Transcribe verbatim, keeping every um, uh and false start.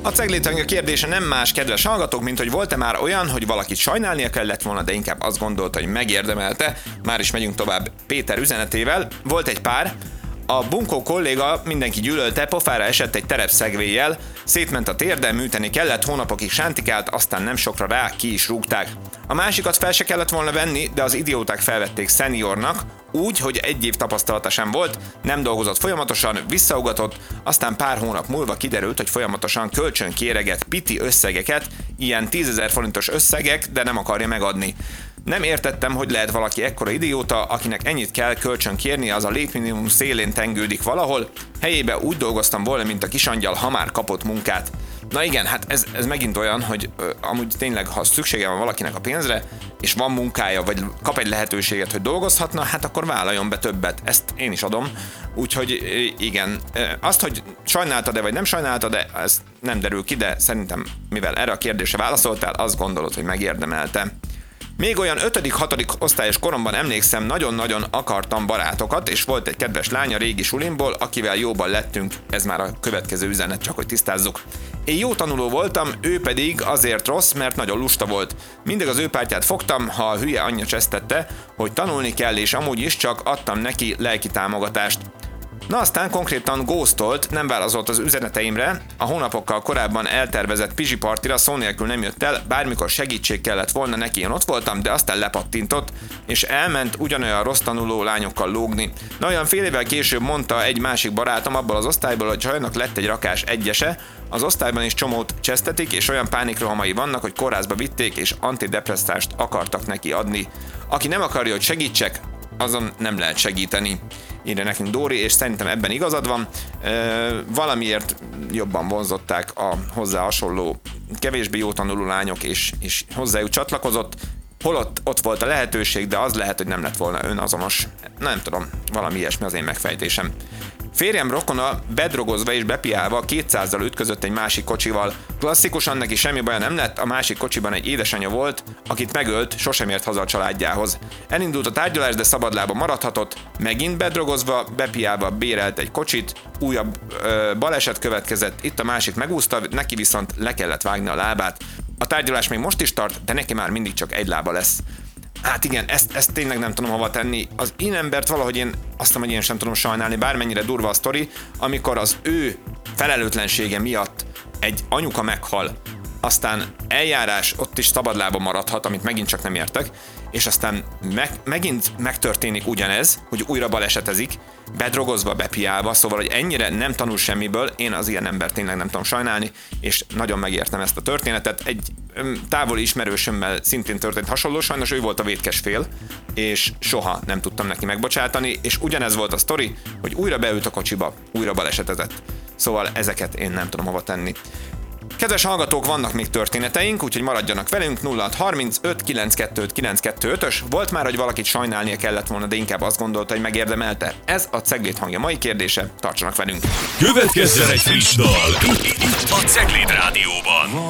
A Ceglédhangja kérdése nem más, kedves hallgatók, mint hogy volt-e már olyan, hogy valakit sajnálnia kellett volna, de inkább azt gondolta, hogy megérdemelte. Már is megyünk tovább Péter üzenetével. Volt egy pár. A bunkó kolléga mindenki gyűlölte, pofára esett egy terepszegvélyel, szétment a térde, műteni kellett, hónapokig sántikált, aztán nem sokra rá ki is rúgták. A másikat fel se kellett volna venni, de az idióták felvették szeniornak, úgy, hogy egy év tapasztalata sem volt, nem dolgozott folyamatosan, visszaugatott, aztán pár hónap múlva kiderült, hogy folyamatosan kölcsön kéreget piti összegeket, ilyen tízezer forintos összegek, de nem akarja megadni. Nem értettem, hogy lehet valaki ekkora idióta, akinek ennyit kell kölcsön kérni, az a létminimum szélén tengődik valahol, helyébe úgy dolgoztam volna, mint a kisangyal, ha már kapott munkát. Na igen, hát ez, ez megint olyan, hogy ö, amúgy tényleg, ha szüksége van valakinek a pénzre, és van munkája, vagy kap egy lehetőséget, hogy dolgozhatna, hát akkor vállaljon be többet. Ezt én is adom. Úgyhogy igen, azt, hogy sajnáltad-e, vagy nem sajnáltad-e, ez nem derül ki, de szerintem, mivel erre a kérdésre válaszoltál, azt gondolod, hogy megérdemelte. Még olyan ötödik-hatodik osztályos koromban emlékszem, nagyon-nagyon akartam barátokat, és volt egy kedves lány a régi sulimból, akivel jóban lettünk, ez már a következő üzenet, csak hogy tisztázzuk. Én jó tanuló voltam, ő pedig azért rossz, mert nagyon lusta volt. Mindig az ő pártját fogtam, ha a hülye anyja csesztette, hogy tanulni kell, és amúgy is csak adtam neki lelki támogatást. Na aztán konkrétan ghostolt, nem válaszolt az üzeneteimre, a hónapokkal korábban eltervezett pizsi partira szó nélkül nem jött el, bármikor segítség kellett volna neki, én ott voltam, de aztán lepattintott, és elment ugyanolyan rossz tanuló lányokkal lógni. Na olyan fél évvel később mondta egy másik barátom abból az osztályból, hogy sajnos lett egy rakás egyese, az osztályban is csomót csesztetik, és olyan pánikrohamai vannak, hogy kórházba vitték, és antidepresszánst akartak neki adni. Aki nem akarja, hogy segítsek, azon nem lehet segíteni. Írja nekünk Dóri, és szerintem ebben igazad van. E, valamiért jobban vonzották a hozzá hasonló, kevésbé jó tanuló lányok, és, és hozzájuk csatlakozott. Holott ott volt a lehetőség, de az lehet, hogy nem lett volna önazonos. Nem tudom, valami ilyesmi az én megfejtésem. Férjem rokona bedrogozva és bepiálva kétszázzal ütközött egy másik kocsival. Klasszikusan neki semmi baja nem lett, a másik kocsiban egy édesanyja volt, akit megölt, sosem ért haza a családjához. Elindult a tárgyalás, de szabadlába maradhatott, megint bedrogozva, bepiálva bérelt egy kocsit, újabb ö, baleset következett, itt a másik megúszta, neki viszont le kellett vágni a lábát. A tárgyalás még most is tart, de neki már mindig csak egy lába lesz. Hát igen, ezt, ezt tényleg nem tudom hova tenni. Az én embert valahogy én azt mondom, hogy én sem tudom sajnálni, bármennyire durva a sztori, amikor az ő felelőtlensége miatt egy anyuka meghal, aztán eljárás, ott is szabadlába maradhat, amit megint csak nem értek, és aztán meg, megint megtörténik ugyanez, hogy újra balesetezik, bedrogozva, bepiálva, szóval, hogy ennyire nem tanul semmiből, én az ilyen embert tényleg nem tudom sajnálni, és nagyon megértem ezt a történetet. Egy távoli ismerősömmel szintén történt hasonló, sajnos ő volt a vétkes fél, és soha nem tudtam neki megbocsátani, és ugyanez volt a sztori, hogy újra beült a kocsiba, újra balesetezett. Szóval ezeket én nem tudom hova tenni. Kedves hallgatók, vannak még történeteink, úgyhogy maradjanak velünk. Nulla hat harmincöt kilencvenkettő kilencszázhuszonötös. Volt már, hogy valakit sajnálnia kellett volna, de inkább azt gondolta, hogy megérdemelte. Ez a Ceglédhangja mai kérdése. Tartsanak velünk! Következzen egy friss dal itt a Cegléd Rádióban.